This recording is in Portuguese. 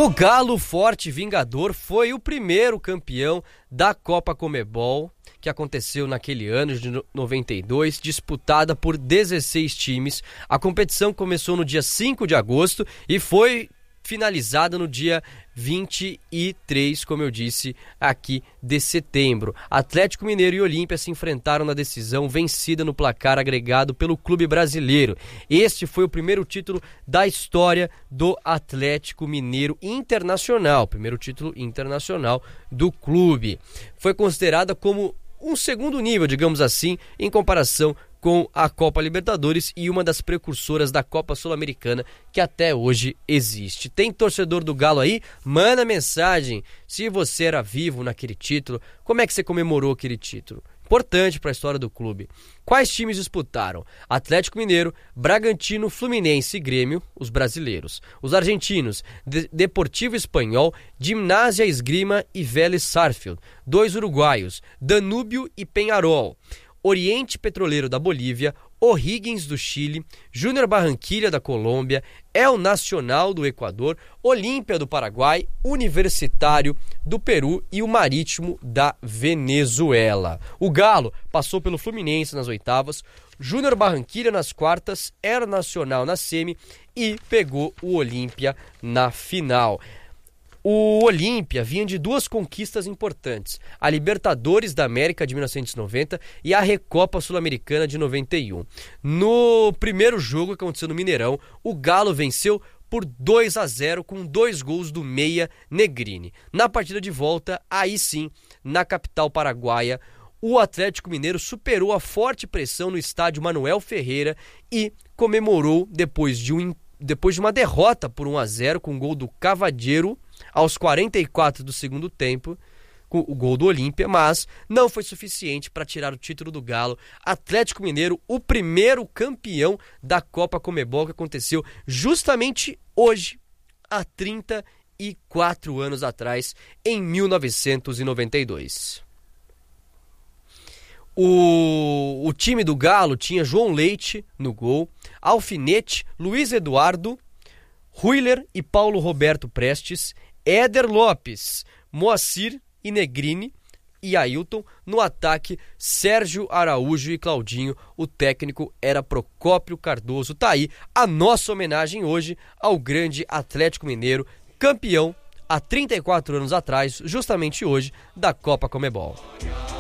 O Galo Forte Vingador foi o primeiro campeão da Copa Conmebol, que aconteceu naquele ano de 92, disputada por 16 times. A competição começou no dia 5 de agosto e foi finalizada no dia 23, como eu disse, aqui de setembro. Atlético Mineiro e Olímpia se enfrentaram na decisão, vencida no placar agregado pelo clube brasileiro. Este foi o primeiro título da história do Atlético Mineiro Internacional, primeiro título internacional do clube. Foi considerada como um segundo nível, digamos assim, em comparação com a Copa Libertadores e uma das precursoras da Copa Sul-Americana que até hoje existe. Tem torcedor do Galo aí? Manda mensagem. Se você era vivo naquele título, como é que você comemorou aquele título? Importante para a história do clube. Quais times disputaram? Atlético Mineiro, Bragantino, Fluminense e Grêmio, os brasileiros. Os argentinos, Deportivo Espanhol, Gimnasia Esgrima e Vélez Sarsfield. 2 uruguaios, Danúbio e Peñarol. Oriente Petroleiro da Bolívia, O'Higgins do Chile, Júnior Barranquilla da Colômbia, El Nacional do Equador, Olímpia do Paraguai, Universitário do Peru e o Marítimo da Venezuela. O Galo passou pelo Fluminense nas oitavas, Júnior Barranquilla nas quartas, El Nacional na semi e pegou o Olímpia na final. O Olímpia vinha de 2 conquistas importantes, a Libertadores da América de 1990 e a Recopa Sul-Americana de 91. No primeiro jogo que aconteceu no Mineirão, o Galo venceu por 2-0 com 2 gols do meia Negrini. Na partida de volta, aí sim, na capital paraguaia, o Atlético Mineiro superou a forte pressão no estádio Manuel Ferreira e comemorou depois de uma derrota por 1-0 com o gol do Cavadeiro aos 44 do segundo tempo, com o gol do Olímpia, mas não foi suficiente para tirar o título do Galo. Atlético Mineiro, o primeiro campeão da Copa Conmebol, que aconteceu justamente hoje, há 34 anos atrás, em 1992. O time do Galo tinha João Leite no gol, Alfinete, Luiz Eduardo, Ruiler e Paulo Roberto Prestes, Éder Lopes, Moacir e Negrini e Ailton. No ataque, Sérgio Araújo e Claudinho. O técnico era Procópio Cardoso. Tá aí a nossa homenagem hoje ao grande Atlético Mineiro, campeão há 34 anos atrás, justamente hoje, da Copa Conmebol.